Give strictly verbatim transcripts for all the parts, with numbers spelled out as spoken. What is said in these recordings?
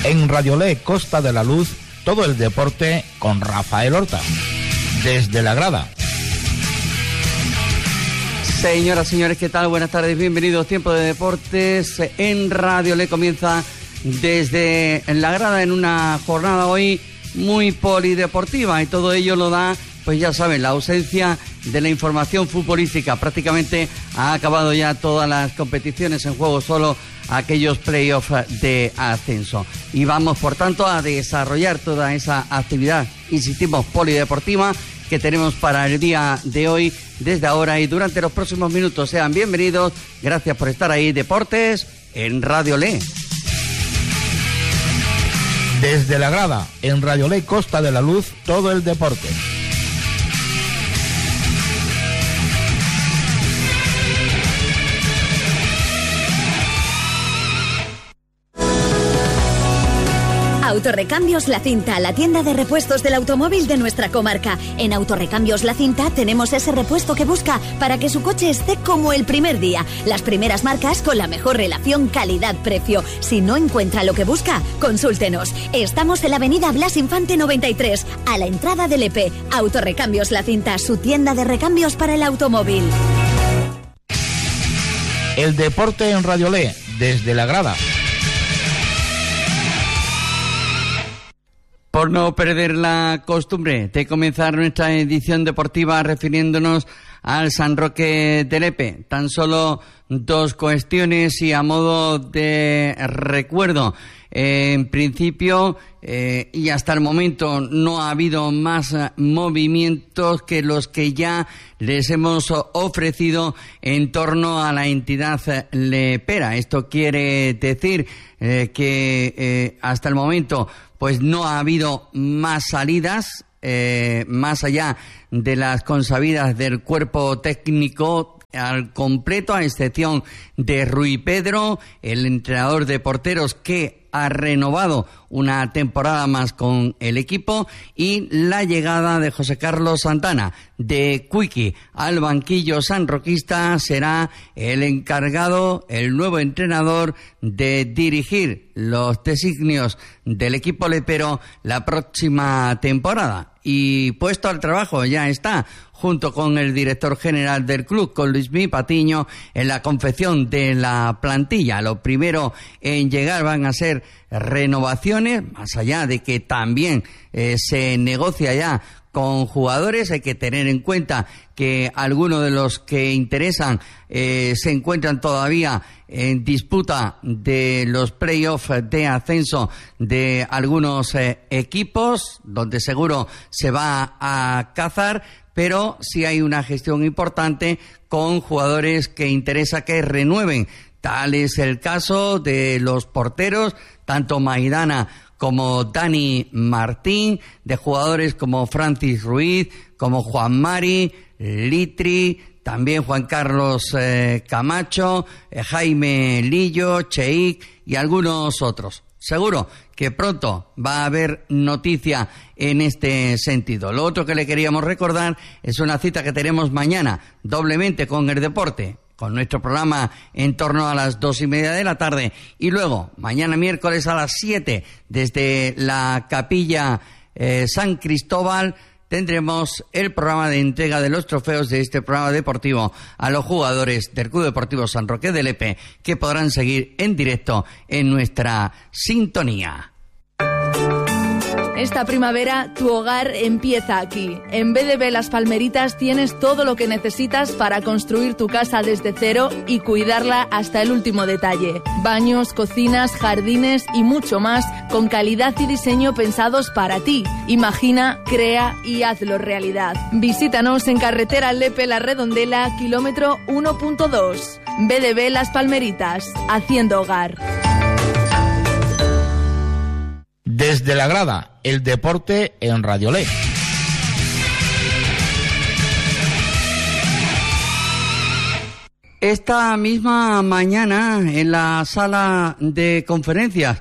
En Radiolé Costa de la Luz, todo el deporte con Rafael Horta. Desde la grada. Señoras, señores, ¿qué tal? Buenas tardes, bienvenidos. Tiempo de deportes en Radiolé comienza desde la grada en una jornada hoy muy polideportiva, y todo ello lo da, pues ya saben, la ausencia de la información futbolística. Prácticamente ha acabado ya todas las competiciones, en juego solo aquellos playoffs de ascenso. Y vamos, por tanto, a desarrollar toda esa actividad, insistimos, polideportiva, que tenemos para el día de hoy, desde ahora y durante los próximos minutos. Sean bienvenidos, gracias por estar ahí. Deportes en Radiolé. Desde la grada, en Radiolé Costa de la Luz, todo el deporte. Autorrecambios La Cinta, la tienda de repuestos del automóvil de nuestra comarca. En Autorrecambios La Cinta tenemos ese repuesto que busca para que su coche esté como el primer día. Las primeras marcas con la mejor relación calidad-precio. Si no encuentra lo que busca, consúltenos. Estamos en la avenida Blas Infante noventa y tres, a la entrada del E P. Autorrecambios La Cinta, su tienda de recambios para el automóvil. El deporte en Radiolé, desde la grada. Por no perder la costumbre de comenzar nuestra edición deportiva refiriéndonos al San Roque de Lepe, tan solo dos cuestiones y a modo de recuerdo. Eh, en principio, eh, y hasta el momento, no ha habido más uh, movimientos que los que ya les hemos ofrecido en torno a la entidad lepera. Esto quiere decir eh, que eh, hasta el momento pues no ha habido más salidas, eh, más allá de las consabidas del cuerpo técnico al completo, a excepción de Rui Pedro, el entrenador de porteros que ha renovado una temporada más con el equipo, y la llegada de José Carlos Santana de Cuiqui al banquillo sanroquista. Será el encargado, el nuevo entrenador, de dirigir los designios del equipo lepero la próxima temporada. Y puesto al trabajo ya está, junto con el director general del club, con Luismi Patiño, en la confección de la plantilla. Lo primero en llegar van a ser renovaciones, más allá de que también eh, se negocia ya con jugadores. Hay que tener en cuenta que algunos de los que interesan eh, se encuentran todavía en disputa de los playoffs de ascenso de algunos eh, equipos, donde seguro se va a cazar, pero sí hay una gestión importante con jugadores que interesa que renueven. Tal es el caso de los porteros, tanto Maidana como Dani Martín, de jugadores como Francis Ruiz, como Juan Mari, Litri, también Juan Carlos eh, Camacho, eh, Jaime Lillo, Cheik y algunos otros. Seguro que pronto va a haber noticia en este sentido. Lo otro que le queríamos recordar es una cita que tenemos mañana, doblemente con el deporte, con nuestro programa en torno a las dos y media de la tarde, y luego mañana miércoles a las siete desde la capilla eh, San Cristóbal tendremos el programa de entrega de los trofeos de este programa deportivo a los jugadores del Club Deportivo San Roque de Lepe, que podrán seguir en directo en nuestra sintonía. Esta primavera, tu hogar empieza aquí. En B D B Las Palmeritas tienes todo lo que necesitas para construir tu casa desde cero y cuidarla hasta el último detalle. Baños, cocinas, jardines y mucho más, con calidad y diseño pensados para ti. Imagina, crea y hazlo realidad. Visítanos en carretera Lepe La Redondela, kilómetro uno punto dos. B D B Las Palmeritas, haciendo hogar. Desde la grada, el deporte en Radiolé. Esta misma mañana, en la sala de conferencias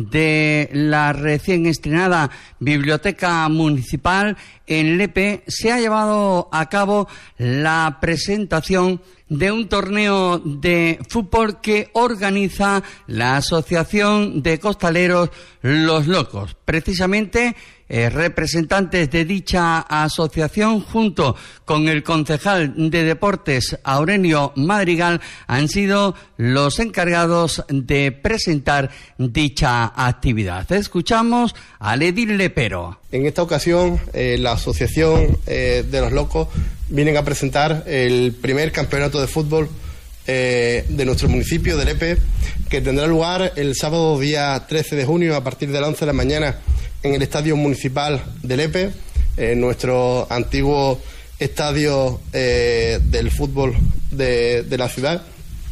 de la recién estrenada Biblioteca Municipal en Lepe, se ha llevado a cabo la presentación de un torneo de fútbol que organiza la Asociación de Costaleros Los Locos. Precisamente, eh, representantes de dicha asociación, junto con el concejal de Deportes, Aurelio Madrigal, han sido los encargados de presentar dicha actividad. Escuchamos al edil lepero. En esta ocasión, eh, la Asociación eh, de los Locos vienen a presentar el primer campeonato de fútbol eh, de nuestro municipio de Lepe, que tendrá lugar el sábado día trece de junio a partir de las once de la mañana en el Estadio Municipal de Lepe, eh, nuestro antiguo estadio eh, del fútbol de, de la ciudad.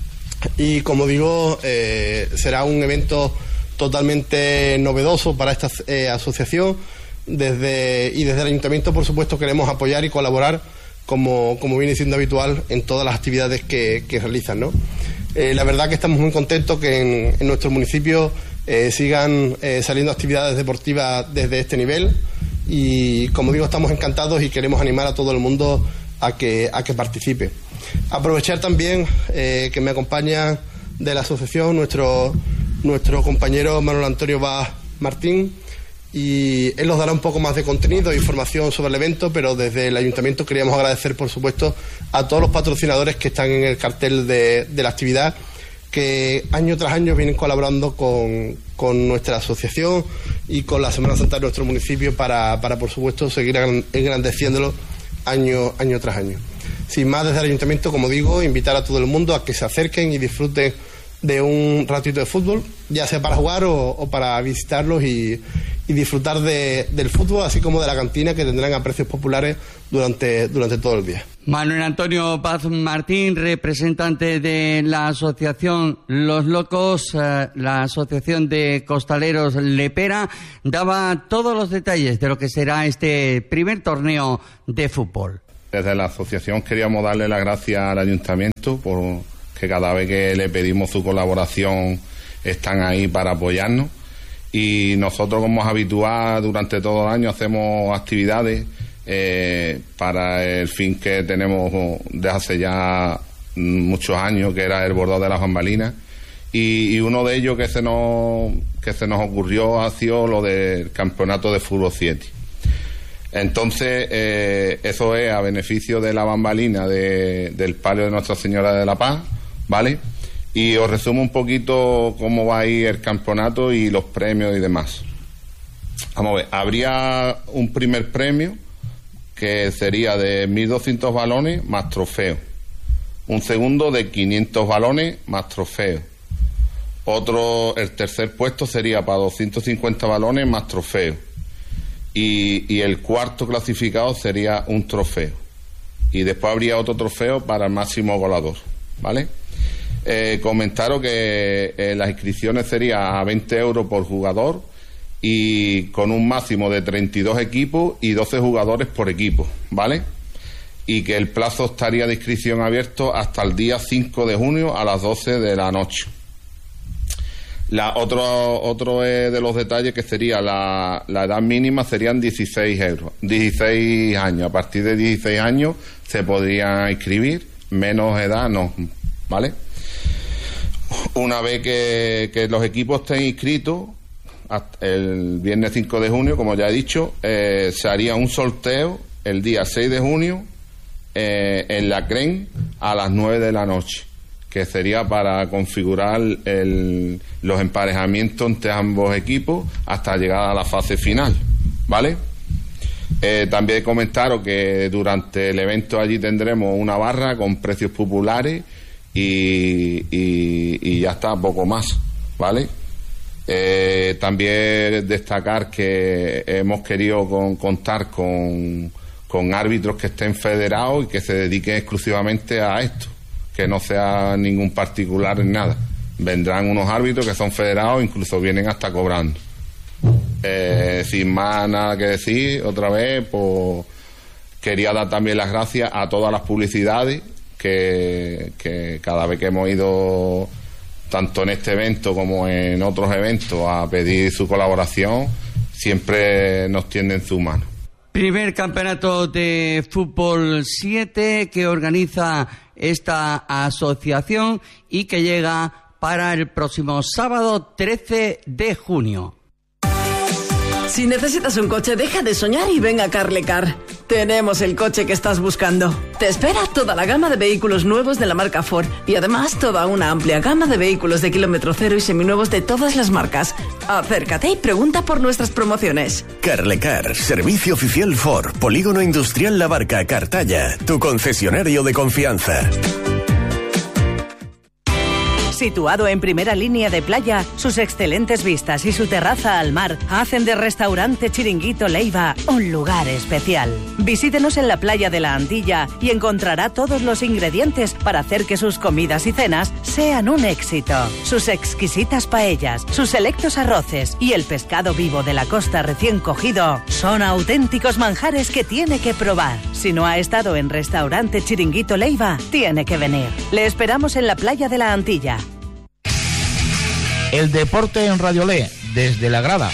Y como digo, eh, será un evento totalmente novedoso para esta eh, asociación. Desde, y desde el Ayuntamiento, por supuesto, queremos apoyar y colaborar como, como viene siendo habitual en todas las actividades que, que realizan, ¿no? Eh, la verdad que estamos muy contentos que en, en nuestro municipio eh, sigan eh, saliendo actividades deportivas desde este nivel y, como digo, estamos encantados y queremos animar a todo el mundo a que, a que participe. Aprovechar también eh, que me acompaña de la asociación nuestro, nuestro compañero Manuel Antonio Vaz Martín, y él nos dará un poco más de contenido e información sobre el evento, pero desde el Ayuntamiento queríamos agradecer, por supuesto, a todos los patrocinadores que están en el cartel de, de la actividad, que año tras año vienen colaborando con, con nuestra asociación y con la Semana Santa de nuestro municipio para, para por supuesto, seguir engrandeciéndolo año, año tras año. Sin más, desde el Ayuntamiento, como digo, invitar a todo el mundo a que se acerquen y disfruten de un ratito de fútbol, ya sea para jugar o, o para visitarlos y, y disfrutar de, del fútbol, así como de la cantina, que tendrán a precios populares durante, durante todo el día. Manuel Antonio Paz Martín, representante de la asociación Los Locos, eh, la asociación de costaleros lepera, daba todos los detalles de lo que será este primer torneo de fútbol. Desde la asociación queríamos darle las gracias al Ayuntamiento por que cada vez que le pedimos su colaboración están ahí para apoyarnos, y nosotros, como es habitual, durante todo el año hacemos actividades eh, para el fin que tenemos desde hace ya muchos años, que era el bordado de las bambalinas, y, y uno de ellos que se nos que se nos ocurrió ha sido lo del campeonato de fútbol siete. Entonces, eh, eso es a beneficio de la bambalina de, del palio de Nuestra Señora de la Paz, ¿vale? Y os resumo un poquito cómo va a ir el campeonato y los premios y demás. Vamos a ver, habría un primer premio que sería de mil doscientos balones más trofeo. Un segundo de quinientos balones más trofeo. Otro, el tercer puesto sería para doscientos cincuenta balones más trofeo. Y, y el cuarto clasificado sería un trofeo. Y después habría otro trofeo para el máximo goleador, ¿vale? Eh, comentaros que eh, las inscripciones serían a veinte euros por jugador y con un máximo de treinta y dos equipos y doce jugadores por equipo, ¿vale? Y que el plazo estaría de inscripción abierto hasta el día cinco de junio a las doce de la noche. La, otro otro eh, de los detalles que sería la, la edad mínima serían dieciséis euros, dieciséis años. A partir de dieciséis años se podría inscribir, menos edad no, ¿vale? Una vez que, que los equipos estén inscritos, el viernes cinco de junio, como ya he dicho, eh, se haría un sorteo el día seis de junio eh, en la C R E N a las nueve de la noche, que sería para configurar el, los emparejamientos entre ambos equipos hasta llegar a la fase final, ¿vale? Eh, también comentaros que durante el evento allí tendremos una barra con precios populares y, y, y ya está, poco más, ¿vale? Eh, también destacar que hemos querido con, contar con, con árbitros que estén federados y que se dediquen exclusivamente a esto, que no sea ningún particular en nada. Vendrán unos árbitros que son federados, incluso vienen hasta cobrando. Eh, sin más nada que decir, otra vez, pues quería dar también las gracias a todas las publicidades que, que cada vez que hemos ido, tanto en este evento como en otros eventos, a pedir su colaboración, siempre nos tienden su mano. Primer campeonato de fútbol siete que organiza esta asociación y que llega para el próximo sábado trece de junio. Si necesitas un coche, deja de soñar y ven a Carlecar. Tenemos el coche que estás buscando. Te espera toda la gama de vehículos nuevos de la marca Ford y además toda una amplia gama de vehículos de kilómetro cero y seminuevos de todas las marcas. Acércate y pregunta por nuestras promociones. Carlecar, servicio oficial Ford, Polígono Industrial La Barca, Cartaya, tu concesionario de confianza. Situado en primera línea de playa, sus excelentes vistas y su terraza al mar hacen de Restaurante Chiringuito Leiva un lugar especial. Visítenos en la playa de la Antilla y encontrará todos los ingredientes para hacer que sus comidas y cenas sean un éxito. Sus exquisitas paellas, sus selectos arroces y el pescado vivo de la costa recién cogido son auténticos manjares que tiene que probar. Si no ha estado en Restaurante Chiringuito Leiva, tiene que venir. Le esperamos en la playa de la Antilla. El deporte en Radio Le, desde la grada.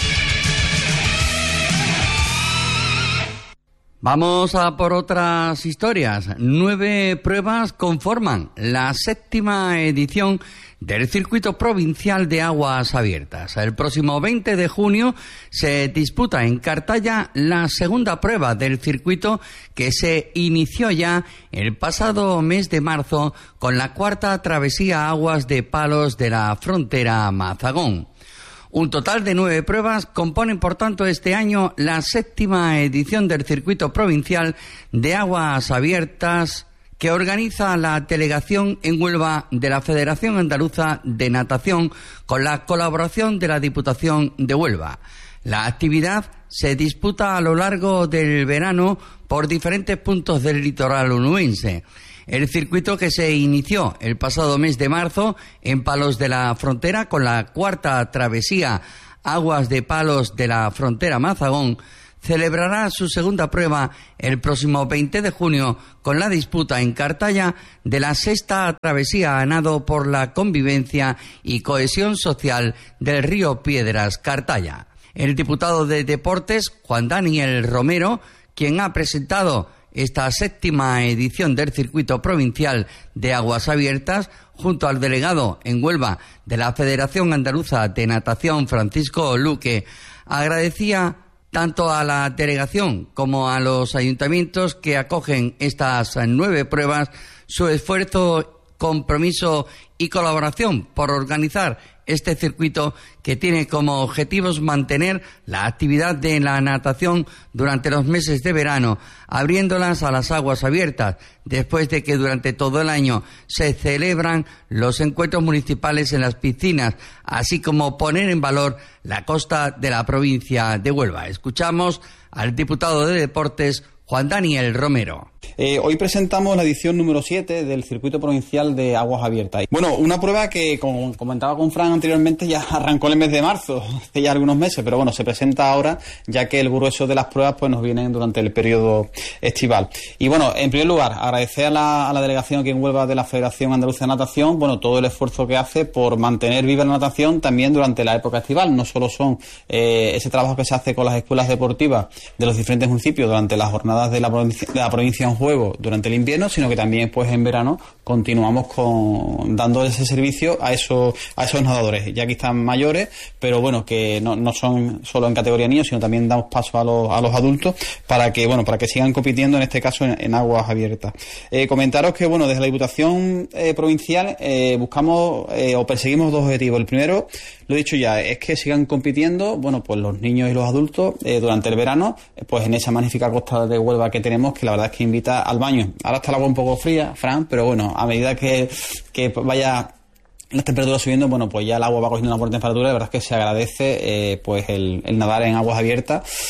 Vamos a por otras historias. Nueve pruebas conforman la séptima edición del Circuito Provincial de Aguas Abiertas. El próximo veinte de junio se disputa en Cartaya la segunda prueba del circuito, que se inició ya el pasado mes de marzo con la cuarta travesía Aguas de Palos de la Frontera Mazagón. Un total de nueve pruebas componen, por tanto, este año la séptima edición del Circuito Provincial de Aguas Abiertas, que organiza la delegación en Huelva de la Federación Andaluza de Natación con la colaboración de la Diputación de Huelva. La actividad se disputa a lo largo del verano por diferentes puntos del litoral onubense. El circuito, que se inició el pasado mes de marzo en Palos de la Frontera con la cuarta travesía Aguas de Palos de la Frontera Mazagón, celebrará su segunda prueba el próximo veinte de junio con la disputa en Cartaya de la sexta travesía a nado por la convivencia y cohesión social del río Piedras Cartaya. El diputado de Deportes, Juan Daniel Romero, quien ha presentado esta séptima edición del Circuito Provincial de Aguas Abiertas, junto al delegado en Huelva de la Federación Andaluza de Natación, Francisco Luque, agradecía tanto a la delegación como a los ayuntamientos que acogen estas nueve pruebas su esfuerzo, compromiso y colaboración por organizar este circuito, que tiene como objetivos mantener la actividad de la natación durante los meses de verano, abriéndolas a las aguas abiertas, después de que durante todo el año se celebran los encuentros municipales en las piscinas, así como poner en valor la costa de la provincia de Huelva. Escuchamos al diputado de Deportes, Juan Daniel Romero. Eh, hoy presentamos la edición número siete del Circuito Provincial de Aguas Abiertas. Bueno, una prueba que, como comentaba con Fran anteriormente, ya arrancó el mes de marzo, hace ya algunos meses, pero bueno, se presenta ahora, ya que el grueso de las pruebas pues nos vienen durante el periodo estival. Y bueno, en primer lugar, agradecer a la, a la delegación aquí en Huelva de la Federación Andaluza de Natación, bueno, todo el esfuerzo que hace por mantener viva la natación también durante la época estival. No solo son eh, ese trabajo que se hace con las escuelas deportivas de los diferentes municipios durante las jornadas de la provincia, de la provincia en juego durante el invierno, sino que también pues en verano continuamos con dando ese servicio a esos a esos nadadores, ya que están mayores, pero bueno, que no, no son solo en categoría niños, sino también damos paso a los a los adultos para que bueno para que sigan compitiendo, en este caso en, en aguas abiertas. Eh, comentaros que bueno, desde la Diputación eh, Provincial eh, buscamos eh, o perseguimos dos objetivos. El primero, lo he dicho ya, es que sigan compitiendo, bueno, pues los niños y los adultos eh, durante el verano, eh, pues en esa magnífica costa de Huelva que tenemos, que la verdad es que invita al baño. Ahora está el agua un poco fría, Fran, pero bueno, a medida que, que vaya las temperaturas subiendo, bueno, pues ya el agua va cogiendo una buena temperatura. La verdad es que se agradece eh, pues el, el nadar en aguas abiertas.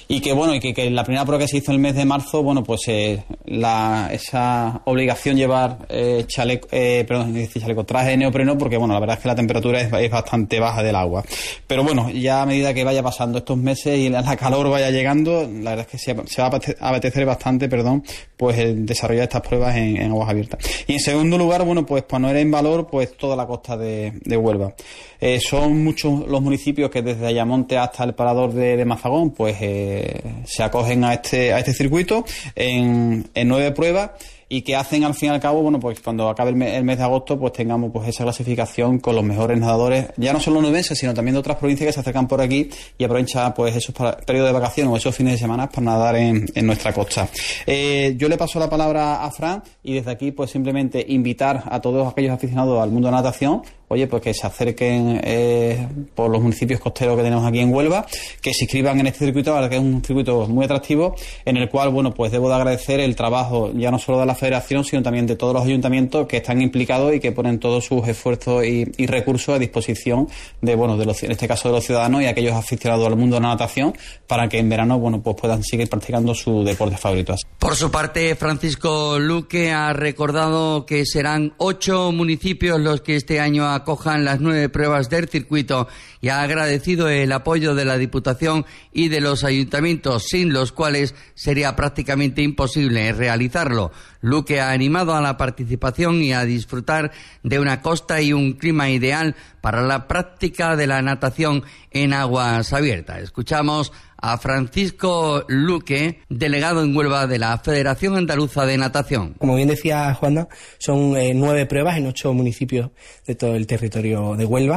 y que bueno, y que, que la primera prueba que se hizo en el mes de marzo, bueno, pues eh, la, esa obligación llevar eh, chaleco, eh, perdón, decir chaleco, traje de neopreno, porque bueno, la verdad es que la temperatura es, es bastante baja del agua. Pero bueno, ya a medida que vaya pasando estos meses y la, la calor vaya llegando, la verdad es que se, se va a apetecer bastante, perdón, pues el desarrollar estas pruebas en, en aguas abiertas. Y en segundo lugar, bueno, pues poner en valor pues toda la costa de, de Huelva. Eh, son muchos los municipios que desde Ayamonte hasta el parador de, de Mazagón, pues eh, se acogen a este a este circuito en, en nueve pruebas, y que hacen al fin y al cabo, bueno, pues cuando acabe el mes, el mes de agosto, pues tengamos pues esa clasificación con los mejores nadadores, ya no solo nubenses, sino también de otras provincias que se acercan por aquí y aprovechan pues esos periodos de vacaciones o esos fines de semana para nadar en, en nuestra costa. Eh, yo le paso la palabra a Fran, y desde aquí pues simplemente invitar a todos aquellos aficionados al mundo de la natación, oye, pues que se acerquen eh, por los municipios costeros que tenemos aquí en Huelva, que se inscriban en este circuito, que es un circuito muy atractivo, en el cual, bueno, pues debo de agradecer el trabajo ya no solo de la federación, sino también de todos los ayuntamientos que están implicados y que ponen todos sus esfuerzos y, y recursos a disposición de, bueno, de los, en este caso de los ciudadanos y aquellos aficionados al mundo de la natación, para que en verano, bueno, pues puedan seguir practicando su deporte favorito. Por su parte, Francisco Luque ha recordado que serán ocho municipios los que este año acojan las nueve pruebas del circuito, y ha agradecido el apoyo de la Diputación y de los ayuntamientos, sin los cuales sería prácticamente imposible realizarlo. Luque ha animado a la participación y a disfrutar de una costa y un clima ideal para la práctica de la natación en aguas abiertas. Escuchamos a Francisco Luque, delegado en Huelva de la Federación Andaluza de Natación. Como bien decía Juana, son eh, nueve pruebas en ocho municipios de todo el territorio de Huelva.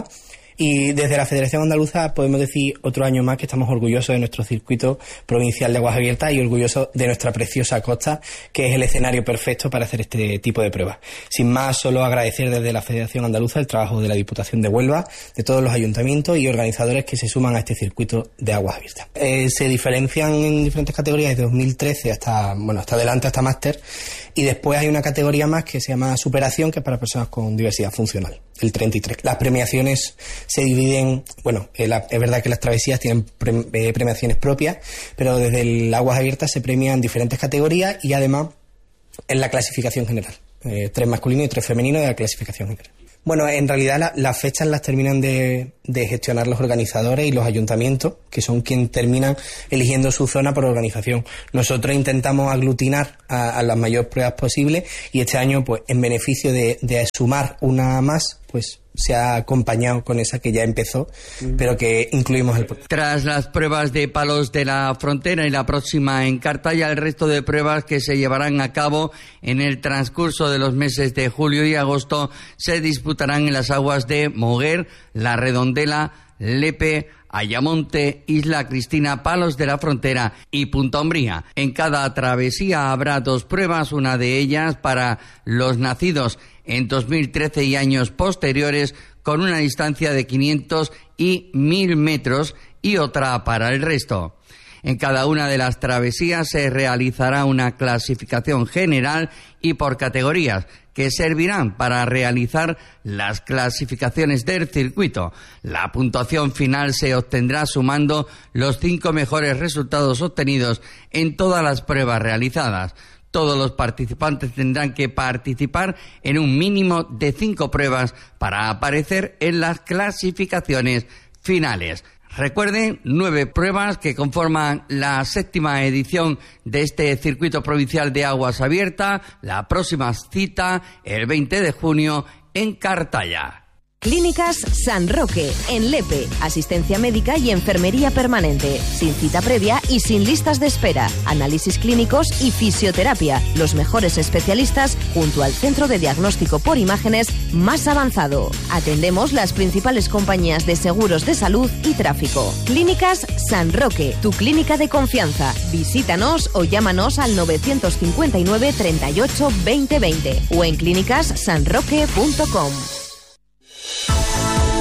Y desde la Federación Andaluza podemos decir otro año más que estamos orgullosos de nuestro circuito provincial de aguas abiertas y orgullosos de nuestra preciosa costa, que es el escenario perfecto para hacer este tipo de pruebas. Sin más, solo agradecer desde la Federación Andaluza el trabajo de la Diputación de Huelva, de todos los ayuntamientos y organizadores que se suman a este circuito de aguas abiertas. Eh, se diferencian en diferentes categorías desde dos mil trece hasta, bueno, hasta adelante, hasta máster, y después hay una categoría más que se llama superación, que es para personas con diversidad funcional, el treinta y tres. Las premiaciones se dividen, bueno, eh, la, es verdad que las travesías tienen pre, eh, premiaciones propias, pero desde el aguas abiertas se premian diferentes categorías y además en la clasificación general. Eh, tres masculinos y tres femeninos de la clasificación general. Bueno, en realidad la, las fechas las terminan de, de gestionar los organizadores y los ayuntamientos, que son quienes terminan eligiendo su zona por organización. Nosotros intentamos aglutinar a, a las mayores pruebas posibles, y este año, pues, en beneficio de, de sumar una más, pues se ha acompañado con esa que ya empezó, pero que incluimos el... Tras las pruebas de palos de la frontera y la próxima en Cartaya, el resto de pruebas que se llevarán a cabo en el transcurso de los meses de julio y agosto se disputarán en las aguas de Moguer, La Redondela, Lepe, Ayamonte, Isla Cristina, Palos de la Frontera y Punta Umbría. En cada travesía habrá dos pruebas, una de ellas para los nacidos en dos mil trece y años posteriores, con una distancia de quinientos y mil metros, y otra para el resto. En cada una de las travesías se realizará una clasificación general y por categorías, que servirán para realizar las clasificaciones del circuito. La puntuación final se obtendrá sumando los cinco mejores resultados obtenidos en todas las pruebas realizadas. Todos los participantes tendrán que participar en un mínimo de cinco pruebas para aparecer en las clasificaciones finales. Recuerden, nueve pruebas que conforman la séptima edición de este circuito provincial de aguas abiertas. La próxima cita, el veinte de junio, en Cartaya. Clínicas San Roque, en Lepe. Asistencia médica y enfermería permanente. Sin cita previa y sin listas de espera. Análisis clínicos y fisioterapia. Los mejores especialistas junto al centro de diagnóstico por imágenes más avanzado. Atendemos las principales compañías de seguros de salud y tráfico. Clínicas San Roque, tu clínica de confianza. Visítanos o llámanos al novecientos cincuenta y nueve, treinta y ocho, veinte veinte o en clínicas san roque punto com.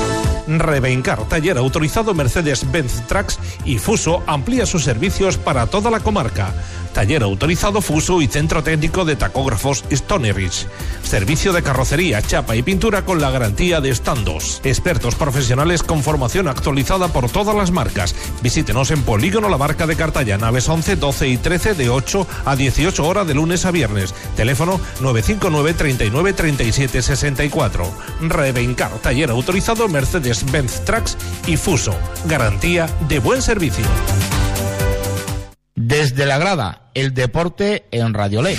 Rebencar, taller autorizado Mercedes-Benz Trucks y Fuso amplía sus servicios para toda la comarca. Taller autorizado Fuso y centro técnico de tacógrafos Stone Ridge. Servicio de carrocería, chapa y pintura con la garantía de Standos. Expertos profesionales con formación actualizada por todas las marcas. Visítenos en Polígono La Barca de Cartaya, naves once, doce y trece de ocho a dieciocho horas de lunes a viernes. Teléfono nueve cinco nueve, treinta y nueve, treinta y siete, sesenta y cuatro. Rebencar, taller autorizado Mercedes-Benz Trucks y Fuso. Garantía de buen servicio. Desde la grada, el deporte en Radio Ley.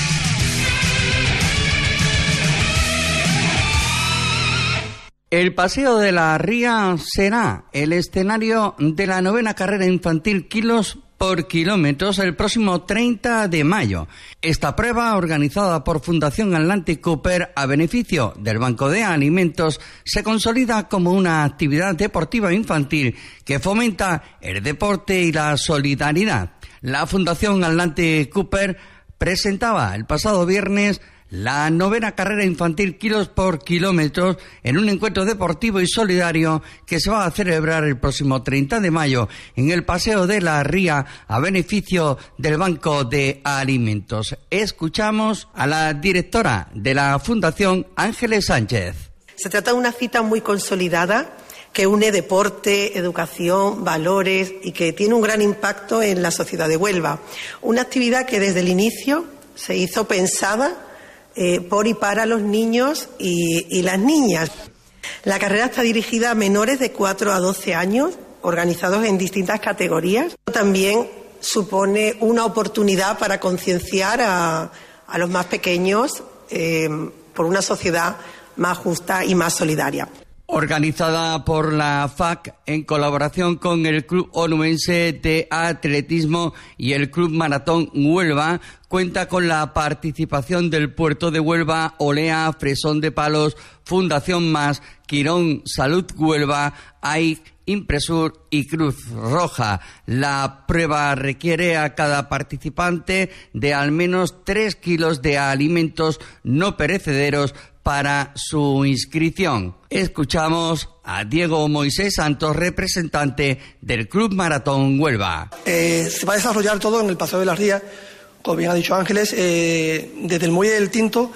El Paseo de la Ría será el escenario de la novena carrera infantil kilos por kilómetros el próximo treinta de mayo. Esta prueba, organizada por Fundación Atlantic Cooper a beneficio del Banco de Alimentos, se consolida como una actividad deportiva infantil que fomenta el deporte y la solidaridad. La Fundación Atlantic Cooper presentaba el pasado viernes la novena carrera infantil kilos por kilómetros en un encuentro deportivo y solidario que se va a celebrar el próximo treinta de mayo en el Paseo de la Ría a beneficio del Banco de Alimentos. Escuchamos a la directora de la Fundación, Ángeles Sánchez. Se trata de una cita muy consolidada que une deporte, educación, valores y que tiene un gran impacto en la sociedad de Huelva. Una actividad que desde el inicio se hizo pensada eh, por y para los niños y, y las niñas. La carrera está dirigida a menores de cuatro a doce años, organizados en distintas categorías. También supone una oportunidad para concienciar a, a los más pequeños eh, por una sociedad más justa y más solidaria. Organizada por la F A C en colaboración con el Club Onubense de Atletismo y el Club Maratón Huelva, cuenta con la participación del Puerto de Huelva, Olea, Fresón de Palos, Fundación Más, Quirón Salud Huelva, A I C, Impresur y Cruz Roja. La prueba requiere a cada participante de al menos tres kilos de alimentos no perecederos para su inscripción. Escuchamos a Diego Moisés Santos, representante del Club Maratón Huelva. Eh, se va a desarrollar todo en el Paseo de la Ría, como bien ha dicho Ángeles, eh, desde el Muelle del Tinto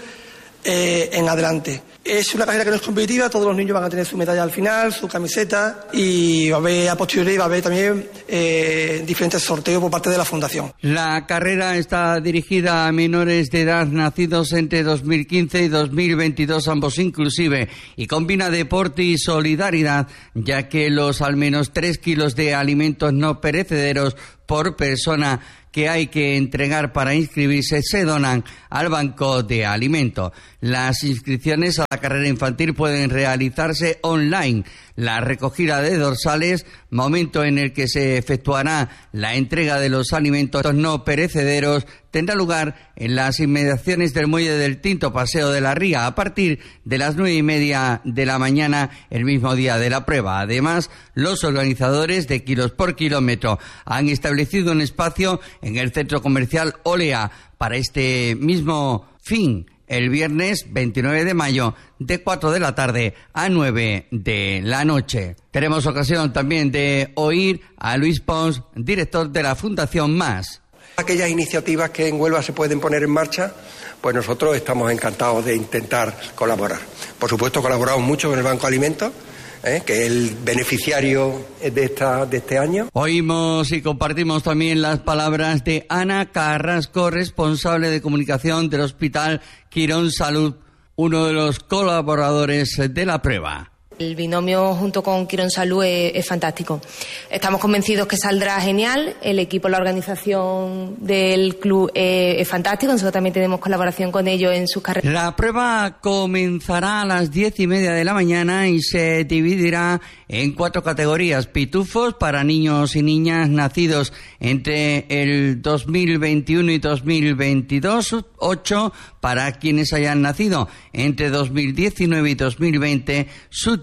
eh, en adelante. Es una carrera que no es competitiva, todos los niños van a tener su medalla al final, su camiseta, y va a haber a posteriori va a haber también eh, diferentes sorteos por parte de la Fundación. La carrera está dirigida a menores de edad nacidos entre dos mil quince y dos mil veintidós, ambos inclusive, y combina deporte y solidaridad, ya que los al menos tres kilos de alimentos no perecederos por persona que hay que entregar para inscribirse se donan al Banco de Alimentos. Las inscripciones a la carrera infantil pueden realizarse online. La recogida de dorsales, momento en el que se efectuará la entrega de los alimentos no perecederos, tendrá lugar en las inmediaciones del Muelle del Tinto, Paseo de la Ría, a partir de las nueve y media de la mañana el mismo día de la prueba. Además, los organizadores de Kilos por Kilómetro han establecido un espacio en el centro comercial Olea para este mismo fin, el viernes veintinueve de mayo, de cuatro de la tarde a nueve de la noche. Tenemos ocasión también de oír a Luis Pons, director de la Fundación Más. Aquellas iniciativas que en Huelva se pueden poner en marcha, pues nosotros estamos encantados de intentar colaborar. Por supuesto, colaboramos mucho con el Banco de Alimentos, ¿eh? que es el beneficiario de, esta, de este año. Oímos y compartimos también las palabras de Ana Carrasco, responsable de comunicación del Hospital Quirón Salud, uno de los colaboradores de la prueba. El binomio junto con Quirón Salud es, es fantástico. Estamos convencidos que saldrá genial. El equipo, la organización del club eh, es fantástico. Nosotros también tenemos colaboración con ellos en sus carreras. La prueba comenzará a las diez y media de la mañana y se dividirá en cuatro categorías. Pitufos para niños y niñas nacidos entre el dos mil veintiuno y dos mil veintidós. Ocho para quienes hayan nacido entre dos mil diecinueve y dos mil veinte. Sub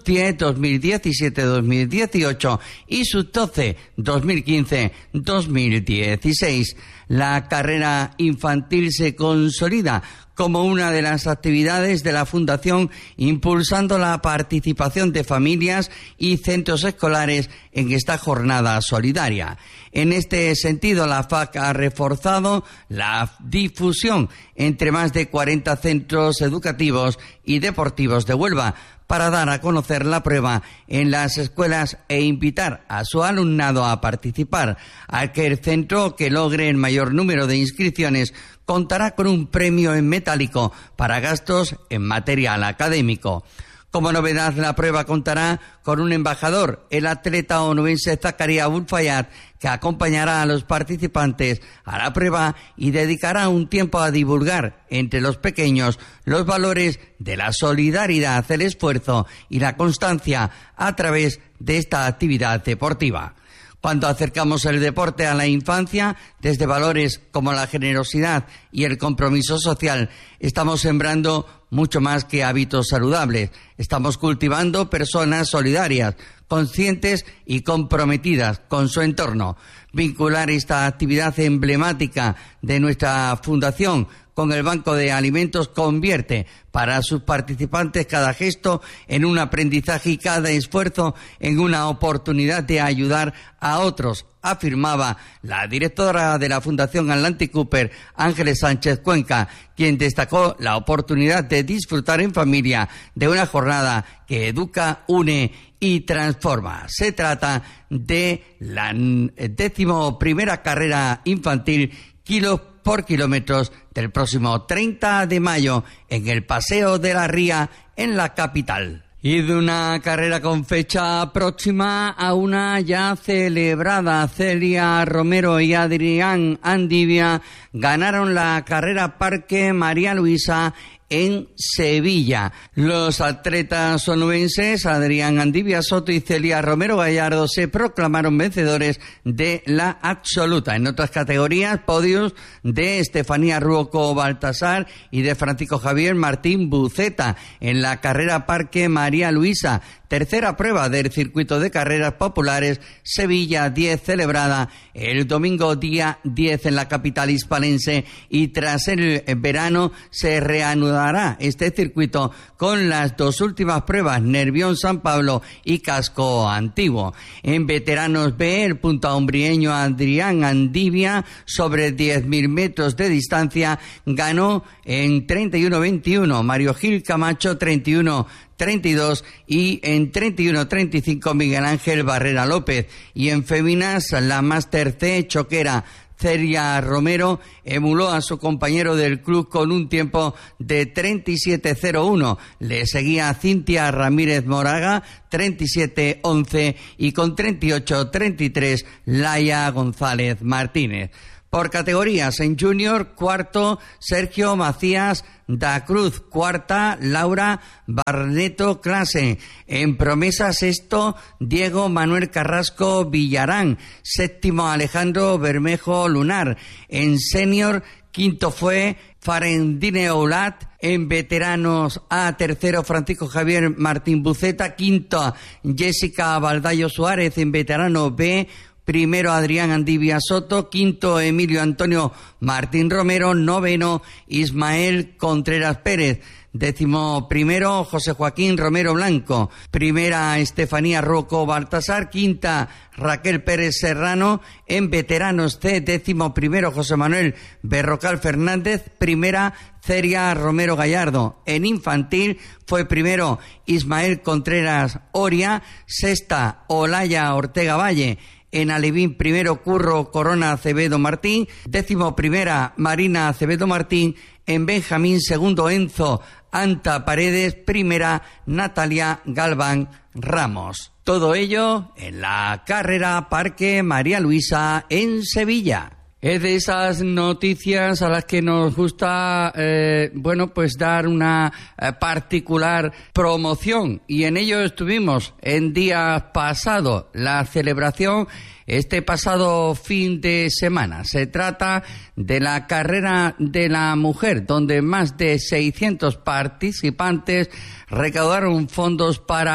diez, dos mil diecisiete, dos mil dieciocho y sub doce, dos mil quince, dos mil dieciséis. La carrera infantil se consolida como una de las actividades de la Fundación, impulsando la participación de familias y centros escolares en esta jornada solidaria. En este sentido, la F A C ha reforzado la difusión entre más de cuarenta centros educativos y deportivos de Huelva para dar a conocer la prueba en las escuelas e invitar a su alumnado a participar. Aquel centro que logre el mayor número de inscripciones contará con un premio en metálico para gastos en material académico. Como novedad, la prueba contará con un embajador, el atleta onubense Zakaria Bulfayat, que acompañará a los participantes a la prueba y dedicará un tiempo a divulgar entre los pequeños los valores de la solidaridad, el esfuerzo y la constancia a través de esta actividad deportiva. Cuando acercamos el deporte a la infancia, desde valores como la generosidad y el compromiso social, estamos sembrando mucho más que hábitos saludables. Estamos cultivando personas solidarias, conscientes y comprometidas con su entorno. Vincular esta actividad emblemática de nuestra fundación con el Banco de Alimentos convierte para sus participantes cada gesto en un aprendizaje y cada esfuerzo en una oportunidad de ayudar a otros, afirmaba la directora de la Fundación Atlantic Cooper, Ángeles Sánchez Cuenca, quien destacó la oportunidad de disfrutar en familia de una jornada que educa, une y transforma. Se trata de la décimo primera carrera infantil kilos por kilómetros del próximo treinta de mayo en el Paseo de la Ría en la capital. Y de una carrera con fecha próxima a una ya celebrada, Celia Romero y Adrián Andivia ganaron la carrera Parque María Luisa en Sevilla. Los atletas onubenses Adrián Andivia Soto y Celia Romero Gallardo se proclamaron vencedores de la absoluta. En otras categorías, podios de Estefanía Ruoco Baltasar y de Francisco Javier Martín Buceta en la carrera Parque María Luisa, tercera prueba del circuito de carreras populares Sevilla diez, celebrada el domingo día diez en la capital hispalense, y tras el verano se reanudará este circuito con las dos últimas pruebas, Nervión San Pablo y Casco Antiguo. En veteranos B, el puntaumbrieño Adrián Andivia, sobre diez mil metros de distancia, ganó en treinta y uno veintiuno, Mario Gil Camacho treinta y uno treinta y dos y en treinta y uno treinta y cinco Miguel Ángel Barrera López. Y en féminas, la Máster C choquera Celia Romero emuló a su compañero del club con un tiempo de treinta y siete cero uno. Le seguía Cintia Ramírez Moraga, treinta y siete once, y con treinta y ocho treinta y tres Laia González Martínez. Por categorías, en junior, cuarto, Sergio Macías da Cruz, cuarta, Laura Barneto Clase. En promesa, sexto, Diego Manuel Carrasco Villarán, séptimo, Alejandro Bermejo Lunar. En senior, quinto fue Farendine Oulat. En veteranos A, tercero, Francisco Javier Martín Buceta, quinto, Jessica Baldayo Suárez. En veterano B, primero, Adrián Andivia Soto, quinto, Emilio Antonio Martín Romero, noveno, Ismael Contreras Pérez, décimo primero, José Joaquín Romero Blanco, primera, Estefanía Rocco Baltasar, quinta, Raquel Pérez Serrano. En veteranos C, décimo primero, José Manuel Berrocal Fernández, primera, Celia Romero Gallardo. En infantil fue primero Ismael Contreras Oria, sexta, Olaya Ortega Valle. En alevín, primero, Curro Corona Acevedo Martín, décimo primera, Marina Acevedo Martín. En benjamín, segundo, Enzo Anta Paredes, primera, Natalia Galván Ramos. Todo ello en la carrera Parque María Luisa en Sevilla. Es de esas noticias a las que nos gusta, eh, bueno, pues dar una eh, particular promoción, y en ello estuvimos en días pasados, la celebración este pasado fin de semana. Se trata de la carrera de la mujer, donde más de seiscientos participantes recaudaron fondos para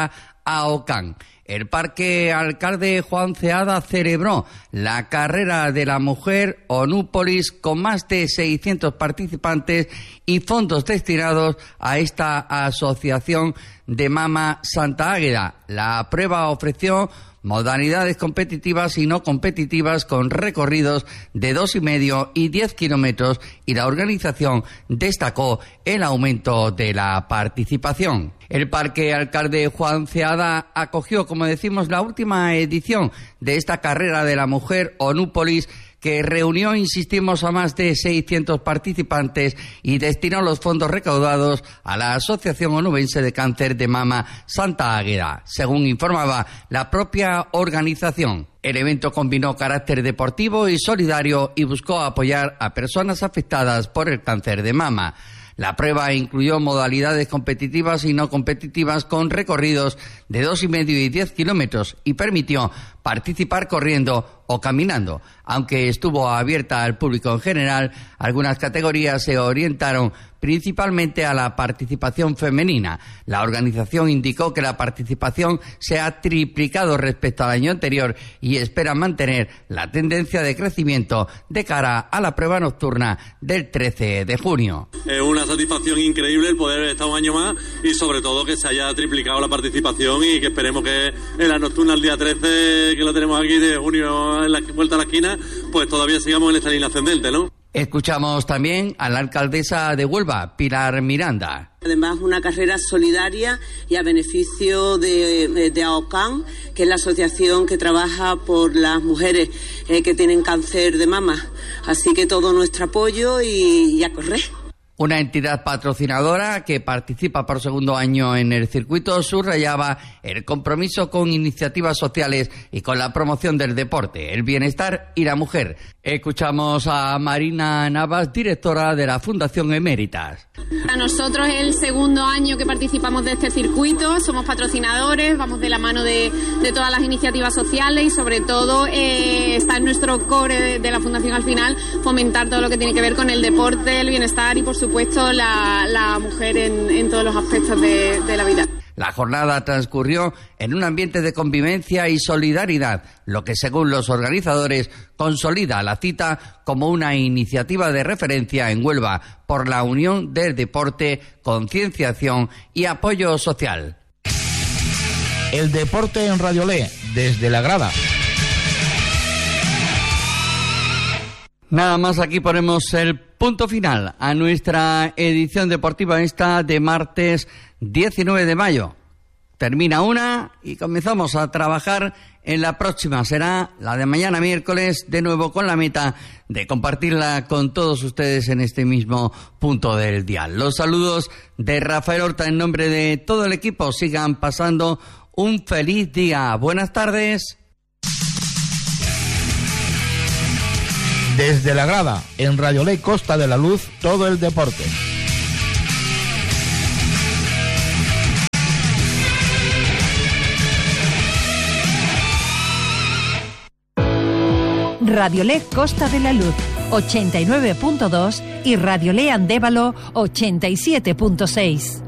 a Ocán. El Parque Alcalde Juan Ceada celebró la carrera de la mujer Onúpolis con más de seiscientos participantes y fondos destinados a esta asociación de Mama Santa Águeda. La prueba ofreció modalidades competitivas y no competitivas con recorridos de dos y medio y diez kilómetros, y la organización destacó el aumento de la participación. El Parque Alcalde Juan Ceada acogió, como decimos, la última edición de esta carrera de la mujer Onúpolis, que reunió, insistimos, a más de seiscientos participantes y destinó los fondos recaudados a la Asociación Onubense de Cáncer de Mama Santa Águeda, según informaba la propia organización. El evento combinó carácter deportivo y solidario y buscó apoyar a personas afectadas por el cáncer de mama. La prueba incluyó modalidades competitivas y no competitivas con recorridos de dos y medio y diez kilómetros y permitió participar corriendo o caminando. Aunque estuvo abierta al público en general, algunas categorías se orientaron principalmente a la participación femenina. La organización indicó que la participación se ha triplicado respecto al año anterior y espera mantener la tendencia de crecimiento de cara a la prueba nocturna del trece de junio. Es una satisfacción increíble el poder estar un año más y sobre todo que se haya triplicado la participación y que esperemos que en la nocturna el día trece, que la tenemos aquí de junio en la vuelta a la esquina, pues todavía sigamos en esta línea ascendente, ¿no? Escuchamos también a la alcaldesa de Huelva, Pilar Miranda. Además, una carrera solidaria y a beneficio de, de AOCAN, que es la asociación que trabaja por las mujeres eh, que tienen cáncer de mama. Así que todo nuestro apoyo y, y a correr. Una entidad patrocinadora que participa por segundo año en el circuito subrayaba el compromiso con iniciativas sociales y con la promoción del deporte, el bienestar y la mujer. Escuchamos a Marina Navas, directora de la Fundación Eméritas. Para nosotros es el segundo año que participamos de este circuito, somos patrocinadores, vamos de la mano de, de todas las iniciativas sociales y sobre todo eh, está en nuestro core de, de la Fundación al final fomentar todo lo que tiene que ver con el deporte, el bienestar y por supuesto la, la mujer en, en todos los aspectos de, de la vida. La jornada transcurrió en un ambiente de convivencia y solidaridad, lo que según los organizadores consolida la cita como una iniciativa de referencia en Huelva por la unión del deporte, concienciación y apoyo social. El deporte en Radiolé, desde la grada. Nada más, aquí ponemos el punto final a nuestra edición deportiva esta de martes diecinueve de mayo. Termina una y comenzamos a trabajar en la próxima. Será la de mañana miércoles, de nuevo con la meta de compartirla con todos ustedes en este mismo punto del dial. Los saludos de Rafael Horta en nombre de todo el equipo. Sigan pasando un feliz día. Buenas tardes. Desde la grada, en Radiolé Costa de la Luz, todo el deporte. Radiolé Costa de la Luz, ochenta y nueve punto dos y Radiolé Andévalo, ochenta y siete punto seis.